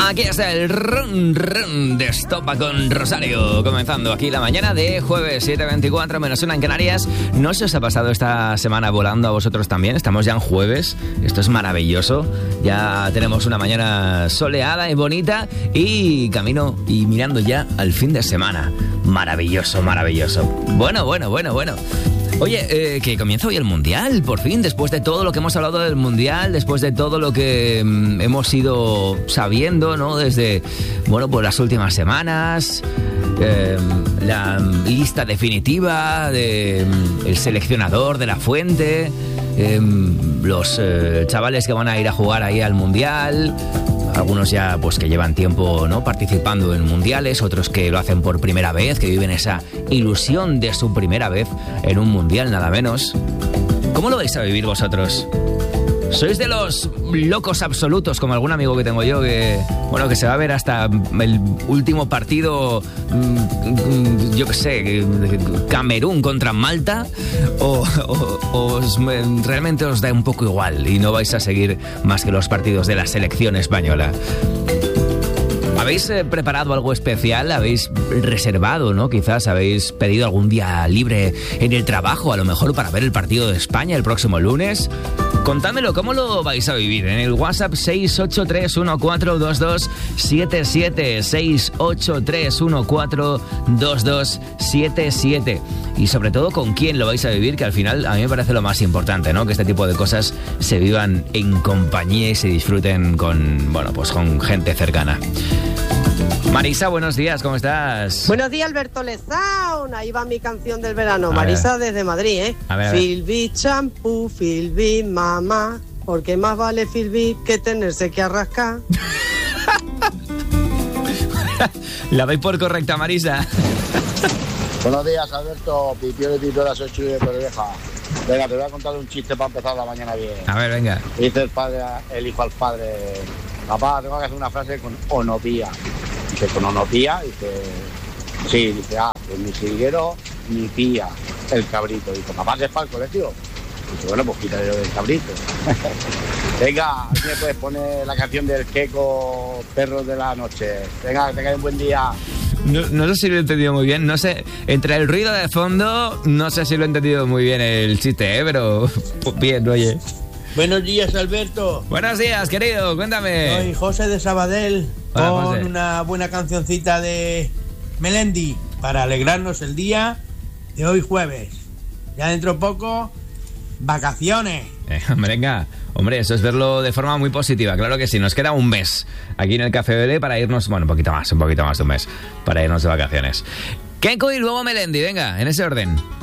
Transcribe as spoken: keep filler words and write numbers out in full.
Aquí está el run run de Estopa con Rosario, comenzando aquí la mañana de jueves siete veinticuatro, menos una en Canarias. ¿No se os ha pasado esta semana volando a vosotros también? Estamos ya en jueves, esto es maravilloso. Ya tenemos una mañana soleada y bonita y camino y mirando ya al fin de semana. Maravilloso, maravilloso. Bueno, bueno, bueno, bueno. Oye, eh, que comienza hoy el Mundial, por fin, después de todo lo que hemos hablado del Mundial, después de todo lo que mm, hemos ido sabiendo, ¿no? Desde, bueno, pues las últimas semanas, eh, la lista definitiva del de, seleccionador de la Fuente, eh, los eh, chavales que van a ir a jugar ahí al Mundial. Algunos ya pues que llevan tiempo, ¿no?, participando en mundiales, otros que lo hacen por primera vez, que viven esa ilusión de su primera vez en un mundial, nada menos. ¿Cómo lo vais a vivir vosotros? ¿Sois de los locos absolutos, como algún amigo que tengo yo, que, bueno, que se va a ver hasta el último partido, yo qué sé, Camerún contra Malta? ¿O, o, o os, realmente os da un poco igual y no vais a seguir más que los partidos de la selección española? ¿Habéis eh, preparado algo especial? ¿Habéis reservado, no? Quizás habéis pedido algún día libre en el trabajo, a lo mejor para ver el partido de España el próximo lunes. Contádmelo, ¿cómo lo vais a vivir? En el WhatsApp seis ocho tres uno cuatro dos dos siete siete, seis ocho tres uno cuatro dos dos siete siete. Y sobre todo, ¿con quién lo vais a vivir? Que al final a mí me parece lo más importante, ¿no? Que este tipo de cosas se vivan en compañía y se disfruten con, bueno, pues con gente cercana. Marisa, buenos días, ¿cómo estás? Buenos días, Alberto Lezaun. Ahí va mi canción del verano. A Marisa ver. Desde Madrid, ¿eh? A ver, a ver. Filbi champú, Filbi mamá, porque más vale Filbi que tenerse que arrascar. La doy por correcta, Marisa. Buenos días, Alberto. Pipio de Pipio de las ocho y de Torreveja. Venga, te voy a contar un chiste para empezar la mañana bien. A ver, venga. Dice el padre, el hijo al padre: papá, tengo que hacer una frase con onopía. Dice, con onopía, dice, sí, dice, ah, pues ni silguero ni pía, el cabrito. Dice, papá, ¿qué es para el colegio? Dice, bueno, pues quítale del cabrito. Venga, aquí me puedes poner la canción del Queco, Perros de la Noche. Venga, que tengáis un buen día. No, no sé si lo he entendido muy bien, no sé, entre el ruido de fondo, no sé si lo he entendido muy bien el chiste, ¿eh? Pero pues bien, oye. Buenos días, Alberto. Buenos días, querido, cuéntame. Soy José de Sabadell. Hola, con José. Una buena cancioncita de Melendi para alegrarnos el día de hoy jueves. Ya dentro de poco, vacaciones. Eh, venga, hombre, eso es verlo de forma muy positiva. Claro que sí, nos queda un mes aquí en el Café Belé para irnos, bueno, un poquito más, un poquito más de un mes para irnos de vacaciones. Keiko y luego Melendi, venga, en ese orden.